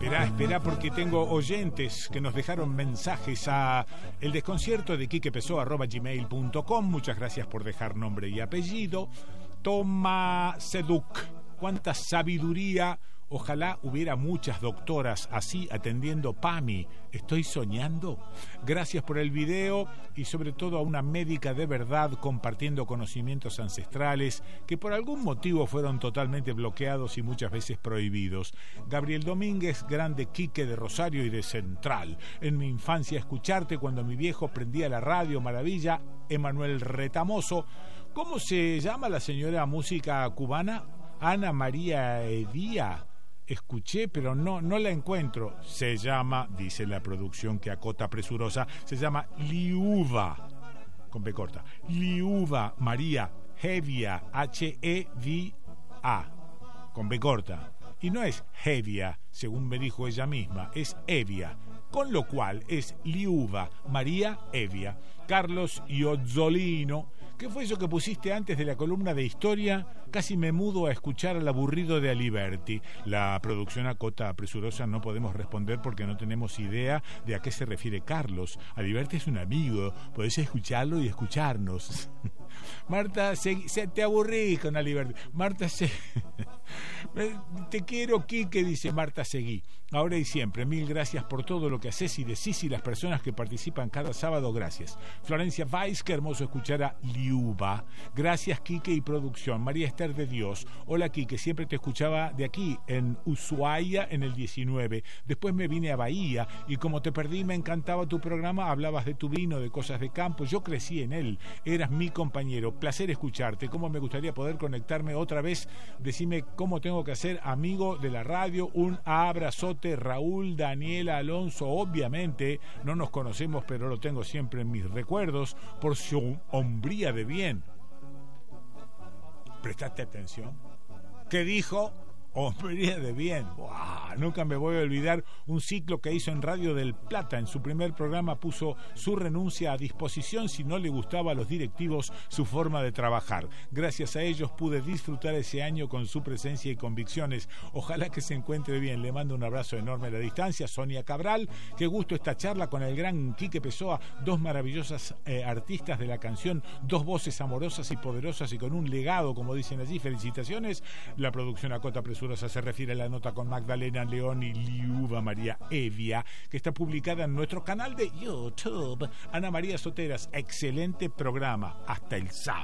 Esperá, porque tengo oyentes que nos dejaron mensajes a eldesconcierto@gmail.com. Muchas gracias por dejar nombre y apellido. Toma Seduc, cuánta sabiduría. Ojalá hubiera muchas doctoras así atendiendo PAMI. ¿Estoy soñando? Gracias por el video y sobre todo a una médica de verdad compartiendo conocimientos ancestrales que por algún motivo fueron totalmente bloqueados y muchas veces prohibidos. Gabriel Domínguez, grande Quique de Rosario y de Central. En mi infancia escucharte cuando mi viejo prendía la radio, maravilla. Emanuel Retamoso. ¿Cómo se llama la señora música cubana? Ana María Edía. Escuché, pero no la encuentro. Se llama, dice la producción que acota presurosa, se llama Liuva, con B corta, Liuva María Hevia, Heva, con B corta. Y no es Hevia, según me dijo ella misma, es Evia, con lo cual es Liuva María Evia. Carlos Iozzolino. ¿Qué fue eso que pusiste antes de la columna de historia? Casi me mudo a escuchar al aburrido de Aliberti. La producción acota presurosa no podemos responder porque no tenemos idea de a qué se refiere Carlos. Aliberti es un amigo, podés escucharlo y escucharnos. Marta, te aburrí con Aliberti. Marta, te quiero, Quique, dice Marta Seguí. Ahora y siempre, mil gracias por todo lo que haces y decís y las personas que participan cada sábado, gracias. Florencia Weiss, qué hermoso escuchar a Liuba. Gracias, Quique y producción. María Esther de Dios. Hola, Quique, siempre te escuchaba de aquí, en Ushuaia, en el 19. Después me vine a Bahía y como te perdí, me encantaba tu programa. Hablabas de tu vino, de cosas de campo. Yo crecí en él. Eras mi compañero. Placer escucharte. Cómo me gustaría poder conectarme otra vez. Decime cómo tengo que hacer, amigo de la radio. Un abrazote. Raúl, Daniela, Alonso, obviamente no nos conocemos, pero lo tengo siempre en mis recuerdos por su hombría de bien. ¿Prestaste atención? ¿Qué dijo? Hombría de bien. ¡Wow! Nunca me voy a olvidar un ciclo que hizo en Radio del Plata. En su primer programa puso su renuncia a disposición si no le gustaba a los directivos su forma de trabajar. Gracias a ellos pude disfrutar ese año con su presencia y convicciones. Ojalá que se encuentre bien. Le mando un abrazo enorme a la distancia. Sonia Cabral, qué gusto esta charla con el gran Quique Pessoa, dos maravillosas artistas de la canción, dos voces amorosas y poderosas y con un legado, como dicen allí. Felicitaciones. La producción acota presurosa se refiere a la nota con Magdalena León y Liuva María Evia, que está publicada en nuestro canal de YouTube. Ana María Soteras, excelente programa. Hasta el sábado.